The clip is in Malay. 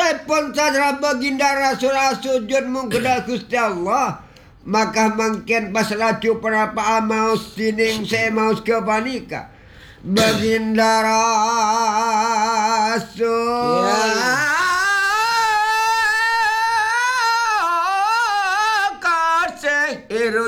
Usai pun sadra baginda Rasulullah sujud mengkedah Gusti Allah. Maka mungkin pas lacu penapa mau sining saya mau ke panika. Baginda Rasul.